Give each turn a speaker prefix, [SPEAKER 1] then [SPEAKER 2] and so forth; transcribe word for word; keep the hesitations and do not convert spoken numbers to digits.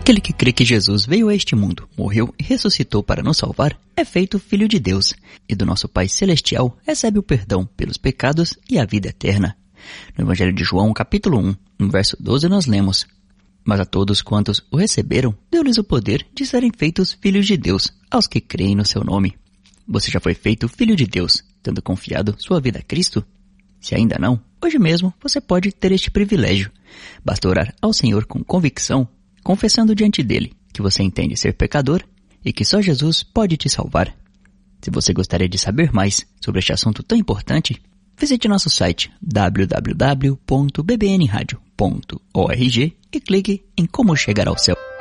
[SPEAKER 1] Aquele que crê que Jesus veio a este mundo, morreu e ressuscitou para nos salvar, é feito filho de Deus, e do nosso Pai Celestial recebe o perdão pelos pecados e a vida eterna. No Evangelho de João, capítulo um, no verso doze, nós lemos: Mas a todos quantos o receberam, deu-lhes o poder de serem feitos filhos de Deus, aos que creem no seu nome. Você já foi feito filho de Deus, tendo confiado sua vida a Cristo? Se ainda não, hoje mesmo você pode ter este privilégio. Basta orar ao Senhor com convicção, confessando diante dele que você entende ser pecador e que só Jesus pode te salvar. Se você gostaria de saber mais sobre este assunto tão importante, visite nosso site w w w ponto b b n radio ponto org e clique em Como Chegar ao Céu.